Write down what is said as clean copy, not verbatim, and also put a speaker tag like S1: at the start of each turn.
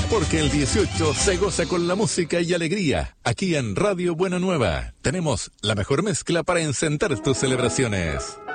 S1: Porque el 18 se goza con la música y alegría. Aquí en Radio Buena Nueva tenemos la mejor mezcla para encender tus celebraciones.